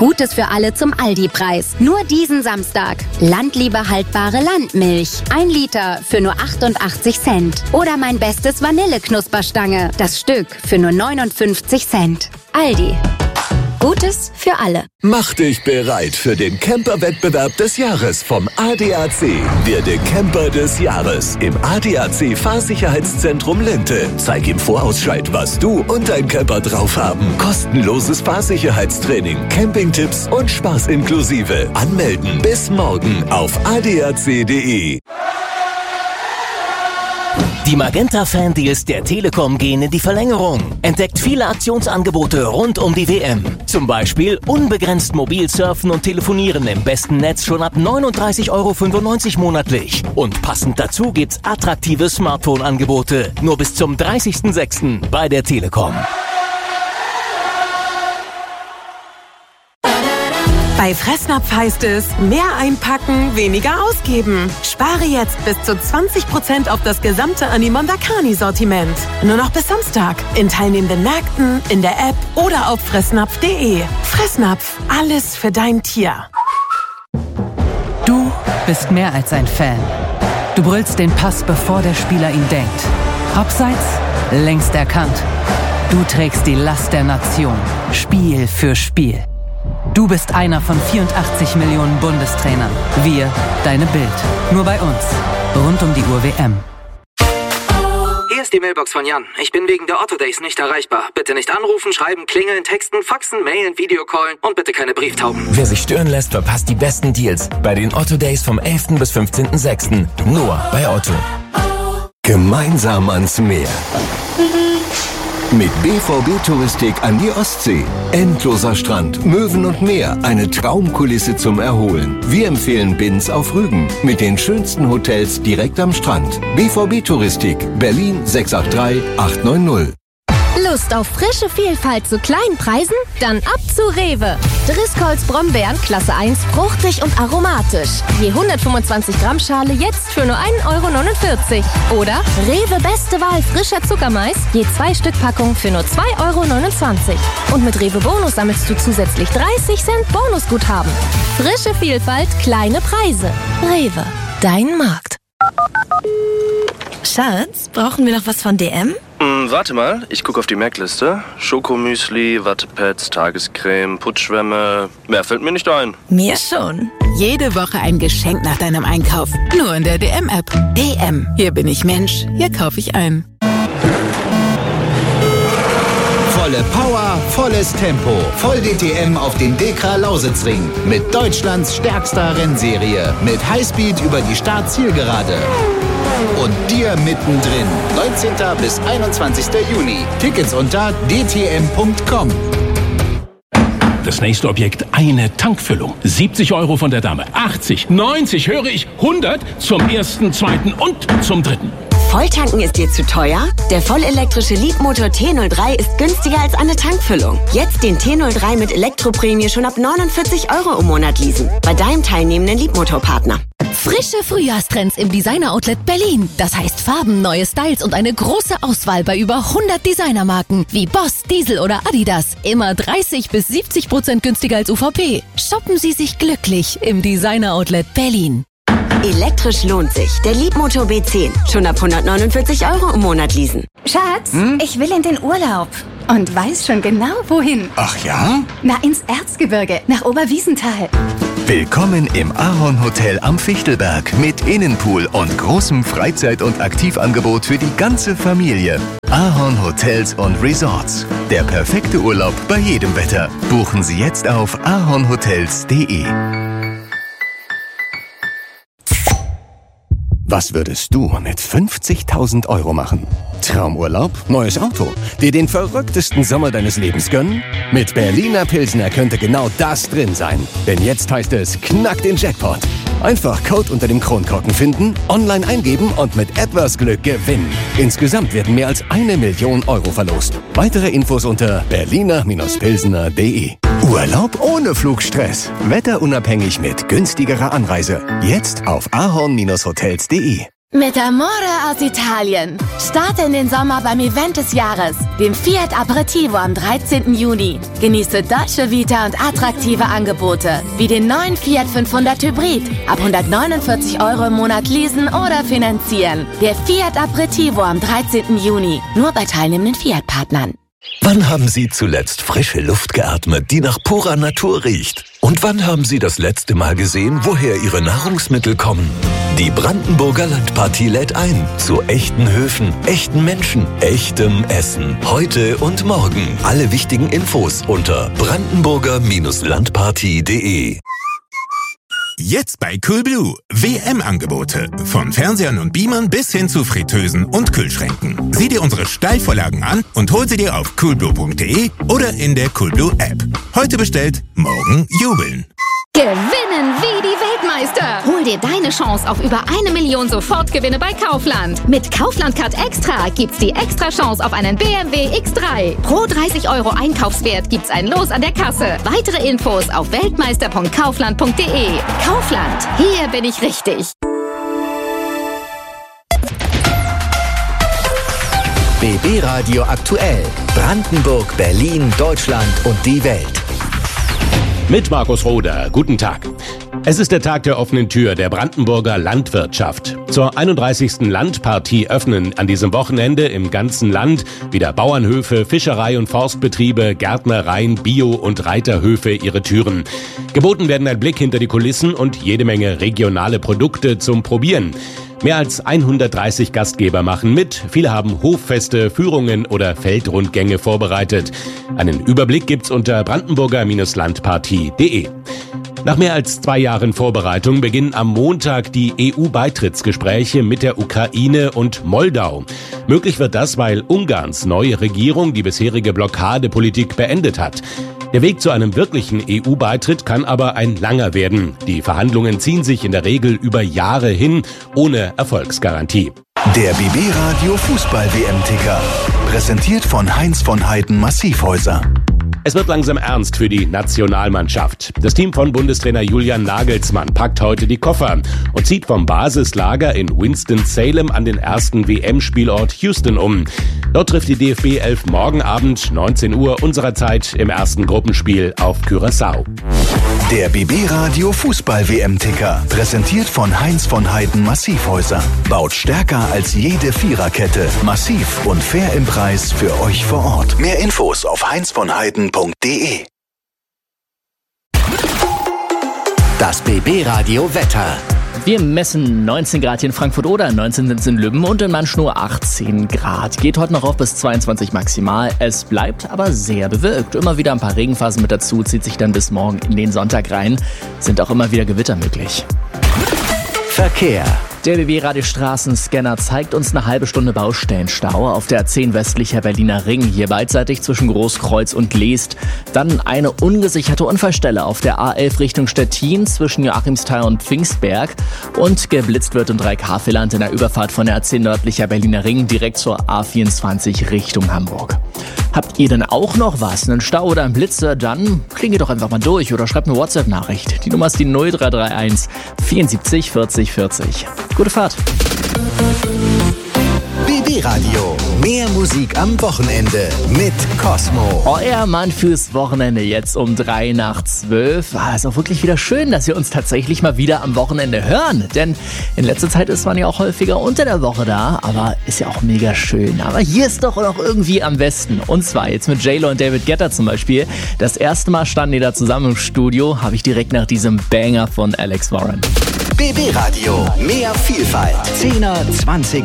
Gutes für alle zum Aldi-Preis. Nur diesen Samstag. Landliebe haltbare Landmilch. 1 Liter für nur 88 Cent. Oder mein bestes Vanilleknusperstange. Das Stück für nur 59 Cent. Aldi. Gutes für alle. Mach dich bereit für den Camper-Wettbewerb des Jahres vom ADAC. Werde Camper des Jahres im ADAC Fahrsicherheitszentrum Lente. Zeig im Vorausscheid, was du und dein Camper drauf haben. Kostenloses Fahrsicherheitstraining, Campingtipps und Spaß inklusive. Anmelden bis morgen auf adac.de. Die Magenta-Fan-Deals der Telekom gehen in die Verlängerung. Entdeckt viele Aktionsangebote rund um die WM. Zum Beispiel unbegrenzt mobil surfen und telefonieren im besten Netz schon ab 39,95 € monatlich. Und passend dazu gibt's attraktive Smartphone-Angebote. Nur bis zum 30.06. bei der Telekom. Bei Fressnapf heißt es, mehr einpacken, weniger ausgeben. Spare jetzt bis zu 20% auf das gesamte Animonda Carni-Sortiment. Nur noch bis Samstag. In teilnehmenden Märkten, in der App oder auf fressnapf.de. Fressnapf, alles für dein Tier. Du bist mehr als ein Fan. Du brüllst den Pass, bevor der Spieler ihn denkt. Abseits, längst erkannt. Du trägst die Last der Nation. Spiel für Spiel. Du bist einer von 84 Millionen Bundestrainern. Wir, deine Bild. Nur bei uns. Rund um die Uhr WM. Hier ist die Mailbox von Jan. Ich bin wegen der Otto Days nicht erreichbar. Bitte nicht anrufen, schreiben, klingeln, texten, faxen, mailen, Videocallen und bitte keine Brieftauben. Wer sich stören lässt, verpasst die besten Deals bei den Otto Days vom 11. bis 15.06. Nur bei Otto. Gemeinsam ans Meer. Mit BVB Touristik an die Ostsee. Endloser Strand, Möwen und Meer. Eine Traumkulisse zum Erholen. Wir empfehlen Binz auf Rügen. Mit den schönsten Hotels direkt am Strand. BVB Touristik. Berlin 683 890. Lust auf frische Vielfalt zu kleinen Preisen? Dann ab zu Rewe. Driscolls Brombeeren Klasse 1, fruchtig und aromatisch. Je 125 Gramm Schale jetzt für nur 1,49 €. Oder Rewe Beste Wahl frischer Zuckermais, je 2 Stück Packung für nur 2,29 €. Und mit Rewe Bonus sammelst du zusätzlich 30 Cent Bonusguthaben. Frische Vielfalt, kleine Preise. Rewe, dein Markt. Schatz, brauchen wir noch was von DM? Warte mal, ich gucke auf die Merkliste. Schokomüsli, Wattepads, Tagescreme, Putzschwämme. Mehr fällt mir nicht ein. Mir schon. Jede Woche ein Geschenk nach deinem Einkauf. Nur in der DM-App. DM. Hier bin ich Mensch. Hier kaufe ich ein. Volle Power, volles Tempo. Voll DTM auf dem Dekra Lausitzring. Mit Deutschlands stärkster Rennserie. Mit Highspeed über die Start-Zielgerade. Und dir mittendrin. 19. bis 21. Juni. Tickets unter dtm.com. Das nächste Objekt, eine Tankfüllung. 70 € von der Dame. 80, 90, höre ich, 100 zum ersten, zweiten und zum dritten. Volltanken ist dir zu teuer? Der vollelektrische Leapmotor T03 ist günstiger als eine Tankfüllung. Jetzt den T03 mit Elektroprämie schon ab 49 € im Monat leasen. Bei deinem teilnehmenden Leapmotor-Partner. Frische Frühjahrstrends im Designer-Outlet Berlin. Das heißt Farben, neue Styles und eine große Auswahl bei über 100 Designermarken wie Boss, Diesel oder Adidas. Immer 30 bis 70% günstiger als UVP. Shoppen Sie sich glücklich im Designer-Outlet Berlin. Elektrisch lohnt sich. Der Leapmotor B10. Schon ab 149 € im Monat leasen. Schatz, ich will in den Urlaub. Und weiß schon genau, wohin. Ach ja? Na, ins Erzgebirge, nach Oberwiesenthal. Willkommen im Ahorn Hotel am Fichtelberg mit Innenpool und großem Freizeit- und Aktivangebot für die ganze Familie. Ahorn Hotels und Resorts. Der perfekte Urlaub bei jedem Wetter. Buchen Sie jetzt auf ahornhotels.de. Was würdest du mit 50.000 € machen? Traumurlaub? Neues Auto? Dir den verrücktesten Sommer deines Lebens gönnen? Mit Berliner Pilsner könnte genau das drin sein. Denn jetzt heißt es, knack den Jackpot. Einfach Code unter dem Kronkorken finden, online eingeben und mit etwas Glück gewinnen. Insgesamt werden mehr als 1 Million € verlost. Weitere Infos unter berliner-pilsner.de. Urlaub ohne Flugstress. Wetterunabhängig mit günstigerer Anreise. Jetzt auf ahorn-hotels.de. Mit Amore aus Italien. Starte in den Sommer beim Event des Jahres, dem Fiat Aperitivo am 13. Juni. Genieße Dolce Vita und attraktive Angebote, wie den neuen Fiat 500 Hybrid. Ab 149 € im Monat leasen oder finanzieren. Der Fiat Aperitivo am 13. Juni. Nur bei teilnehmenden Fiat-Partnern. Wann haben Sie zuletzt frische Luft geatmet, die nach purer Natur riecht? Und wann haben Sie das letzte Mal gesehen, woher Ihre Nahrungsmittel kommen? Die Brandenburger Landpartie lädt ein zu echten Höfen, echten Menschen, echtem Essen. Heute und morgen. Alle wichtigen Infos unter brandenburger-landpartie.de. Jetzt bei Coolblue. WM-Angebote. Von Fernsehern und Beamern bis hin zu Fritteusen und Kühlschränken. Sieh dir unsere Steilvorlagen an und hol sie dir auf coolblue.de oder in der Coolblue App. Heute bestellt, morgen jubeln. Gewinnen wie die Weltmeister. Hol dir deine Chance auf über 1 Million Sofortgewinne bei Kaufland. Mit Kaufland Card Extra gibt's die extra Chance auf einen BMW X3. Pro 30 € Einkaufswert gibt's ein Los an der Kasse. Weitere Infos auf weltmeister.kaufland.de. Kaufland, hier bin ich richtig. BB Radio aktuell. Brandenburg, Berlin, Deutschland und die Welt. Mit Markus Roder. Guten Tag. Es ist der Tag der offenen Tür der Brandenburger Landwirtschaft. Zur 31. Landpartie öffnen an diesem Wochenende im ganzen Land wieder Bauernhöfe, Fischerei- und Forstbetriebe, Gärtnereien, Bio- und Reiterhöfe ihre Türen. Geboten werden ein Blick hinter die Kulissen und jede Menge regionale Produkte zum Probieren. Mehr als 130 Gastgeber machen mit. Viele haben Hoffeste, Führungen oder Feldrundgänge vorbereitet. Einen Überblick gibt's unter brandenburger-landpartie.de. Nach mehr als 2 Jahren Vorbereitung beginnen am Montag die EU-Beitrittsgespräche mit der Ukraine und Moldau. Möglich wird das, weil Ungarns neue Regierung die bisherige Blockadepolitik beendet hat. Der Weg zu einem wirklichen EU-Beitritt kann aber ein langer werden. Die Verhandlungen ziehen sich in der Regel über Jahre hin, ohne Erfolgsgarantie. Der BB Radio Fußball-WM-Ticker. Präsentiert von Heinz von Heiden Massivhäuser. Es wird langsam ernst für die Nationalmannschaft. Das Team von Bundestrainer Julian Nagelsmann packt heute die Koffer und zieht vom Basislager in Winston-Salem an den ersten WM-Spielort Houston um. Dort trifft die DFB 11 morgen Abend 19 Uhr unserer Zeit im ersten Gruppenspiel auf Curaçao. Der BB Radio Fußball-WM-Ticker. Präsentiert von Heinz von Heiden Massivhäuser. Baut stärker als jede Viererkette. Massiv und fair im Preis für euch vor Ort. Mehr Infos auf heinzvonheiden.de. Das BB Radio Wetter. Wir messen 19 Grad hier in Frankfurt oder 19 sind es in Lübben und in Manschnow 18 Grad. Geht heute noch auf bis 22 maximal. Es bleibt aber sehr bewölkt. Immer wieder ein paar Regenphasen mit dazu, zieht sich dann bis morgen in den Sonntag rein. Sind auch immer wieder Gewitter möglich. Verkehr. Der BB-Radio-Straßenscanner zeigt uns eine halbe Stunde Baustellenstau auf der A10 westlicher Berliner Ring, hier beidseitig zwischen Großkreuz und Leest. Dann eine ungesicherte Unfallstelle auf der A11 Richtung Stettin zwischen Joachimsthal und Pfingstberg. Und geblitzt wird im 3K-Vierland in der Überfahrt von der A10 nördlicher Berliner Ring direkt zur A24 Richtung Hamburg. Habt ihr denn auch noch was, einen Stau oder einen Blitzer? Dann klingelt doch einfach mal durch oder schreibt eine WhatsApp-Nachricht. Die Nummer ist die 0331 74 40 40. Gute Fahrt. BB Radio. Mehr Musik am Wochenende mit Cosmo. Euer Mann fürs Wochenende jetzt um 11:03. Ist auch wirklich wieder schön, dass wir uns tatsächlich mal wieder am Wochenende hören. Denn in letzter Zeit ist man ja auch häufiger unter der Woche da. Aber ist ja auch mega schön. Aber hier ist doch noch irgendwie am besten. Und zwar jetzt mit J-Lo und David Guetta zum Beispiel. Das erste Mal standen die da zusammen im Studio. Habe ich direkt nach diesem Banger von Alex Warren. BB Radio. Mehr Vielfalt. 10er, 20